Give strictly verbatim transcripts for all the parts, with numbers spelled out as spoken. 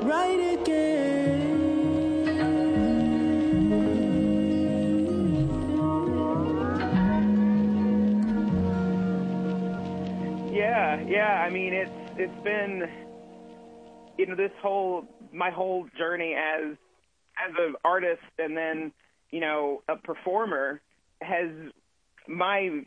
right again. Yeah, yeah. I mean, it's it's been, you know, this whole my whole journey as as an artist and then, you know, a performer has my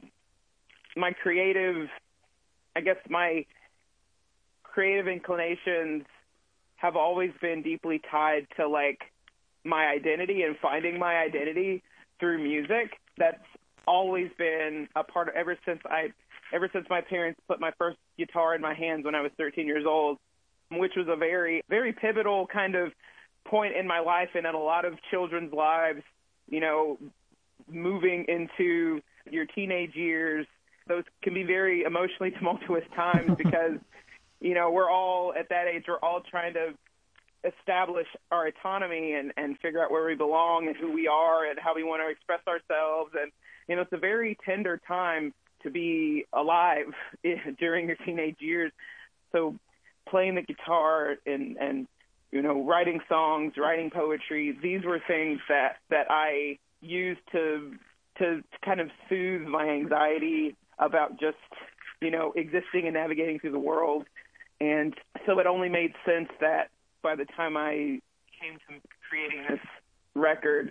my creative, I guess my creative inclinations have always been deeply tied to like my identity and finding my identity through music. That's always been a part of ever since I ever since my parents put my first guitar in my hands when I was thirteen years old, which was a very, very pivotal kind of point in my life and in a lot of children's lives, you know, moving into your teenage years. Those can be very emotionally tumultuous times because, you know, we're all at that age, we're all trying to establish our autonomy and, and figure out where we belong and who we are and how we want to express ourselves. And, you know, it's a very tender time to be alive during your teenage years. So playing the guitar and, and, you know, writing songs, writing poetry, these were things that, that I used to, to kind of soothe my anxiety about just, you know, existing and navigating through the world. And so it only made sense that by the time I came to creating this record,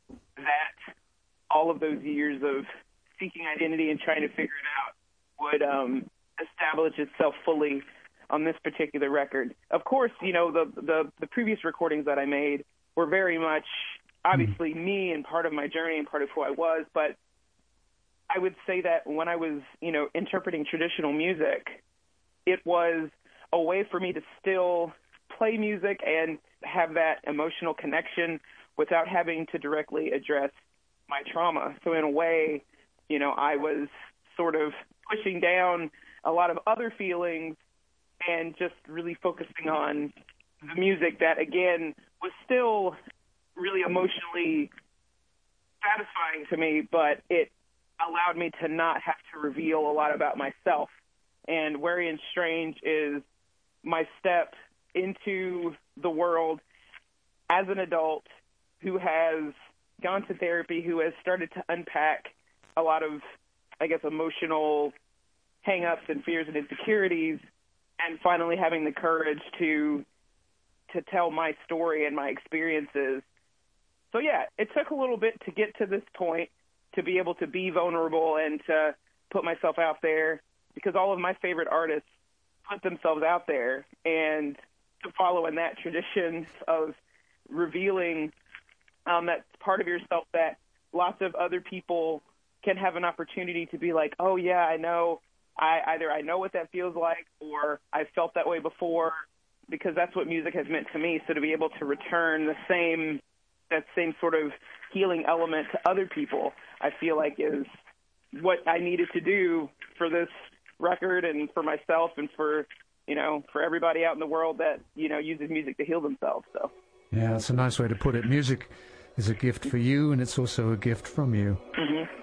that all of those years of seeking identity and trying to figure it out would um, establish itself fully on this particular record. Of course, you know, the, the the previous recordings that I made were very much obviously me and part of my journey and part of who I was, but I would say that when I was, you know, interpreting traditional music, it was a way for me to still play music and have that emotional connection without having to directly address my trauma. So in a way, you know, I was sort of pushing down a lot of other feelings and just really focusing on the music that, again, was still really emotionally satisfying to me, but it allowed me to not have to reveal a lot about myself. And Wary and Strange is my step into the world as an adult who has gone to therapy, who has started to unpack a lot of, I guess, emotional hang-ups and fears and insecurities, and finally having the courage to to tell my story and my experiences. So, yeah, it took a little bit to get to this point, to be able to be vulnerable and to put myself out there, because all of my favorite artists put themselves out there, and to follow in that tradition of revealing um, that part of yourself that lots of other people can have an opportunity to be like, oh, yeah, I know, I either I know what that feels like or I've felt that way before, because that's what music has meant to me. So to be able to return the same, that same sort of healing element to other people, I feel like is what I needed to do for this record and for myself and for, you know, for everybody out in the world that, you know, uses music to heal themselves. So yeah, that's a nice way to put it. Music is a gift for you, and it's also a gift from you. Mm-hmm.